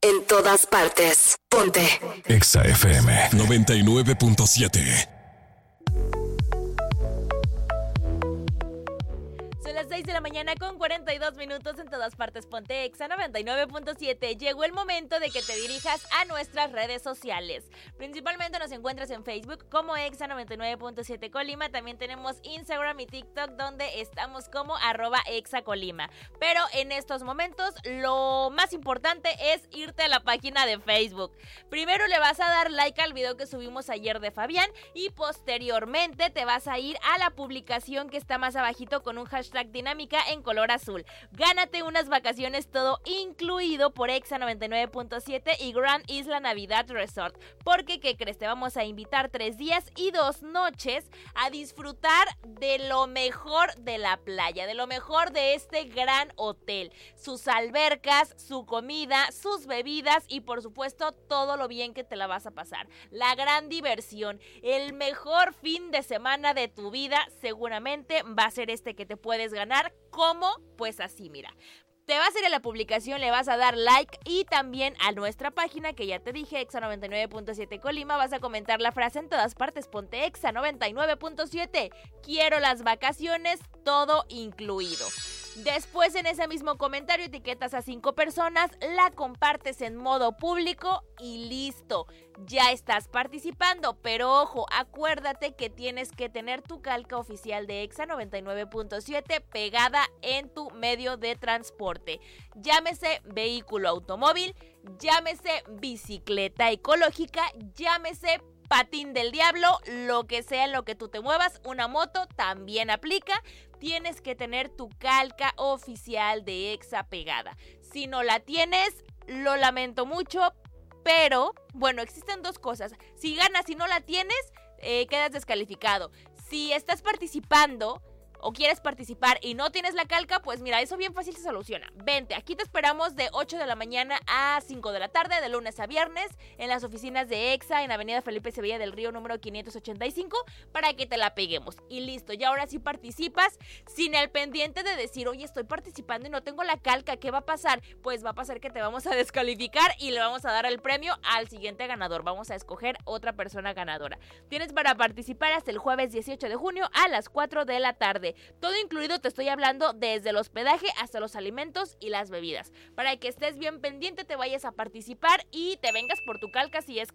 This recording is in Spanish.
En todas partes. Ponte. Exa FM 99.7. Son las 6 de la mañana con 42 minutos en todas partes. Ponte Exa 99.7. Llegó el momento de que te dirijas a nuestras redes sociales. Principalmente nos encuentras en Facebook como Exa 99.7 Colima. También tenemos Instagram y TikTok donde estamos como @ExaColima. Pero en estos momentos lo más importante es irte a la página de Facebook. Primero le vas a dar like al video que subimos ayer de Fabián y posteriormente te vas a ir a la publicación que está más abajito con un hashtag dinámica en color azul. Gánate unas vacaciones todo incluido por Exa 99.7 y Grand Isla Navidad Resort. Porque, ¿qué crees? Te vamos a invitar 3 días y 2 noches a disfrutar de lo mejor de la playa, de lo mejor de este gran hotel. Sus albercas, su comida, sus bebidas y por supuesto todo lo bien que te la vas a pasar. La gran diversión, el mejor fin de semana de tu vida seguramente va a ser este que te puedes ganar. ¿Cómo? Pues así, mira. Te vas a ir a la publicación, le vas a dar like y también a nuestra página que ya te dije, Exa 99.7 Colima, vas a comentar la frase en todas partes, ponte Exa 99.7, quiero las vacaciones, todo incluido. Después en ese mismo comentario etiquetas a 5 personas, la compartes en modo público y listo, ya estás participando. Pero ojo, acuérdate que tienes que tener tu calca oficial de Exa 99.7 pegada en tu medio de transporte. Llámese vehículo automóvil, llámese bicicleta ecológica, llámese patín del diablo, lo que sea en lo que tú te muevas, una moto también aplica. Tienes que tener tu calca oficial de Exa pegada. Si no la tienes, lo lamento mucho, pero bueno, existen 2 cosas. Si ganas y no la tienes, quedas descalificado. Si estás participando o quieres participar y no tienes la calca, pues mira, eso bien fácil se soluciona. Vente, aquí te esperamos de 8 de la mañana a 5 de la tarde, de lunes a viernes, en las oficinas de Exa, en Avenida Felipe Sevilla del Río, número 585, para que te la peguemos. Y listo, ya ahora sí participas, sin el pendiente de decir, oye, estoy participando y no tengo la calca, ¿qué va a pasar? Pues va a pasar que te vamos a descalificar y le vamos a dar el premio al siguiente ganador. Vamos a escoger otra persona ganadora. Tienes para participar hasta el jueves 18 de junio a las 4 de la tarde. Todo incluido, te estoy hablando desde el hospedaje hasta los alimentos y las bebidas. Para que estés bien pendiente, te vayas a participar y te vengas por tu calca si es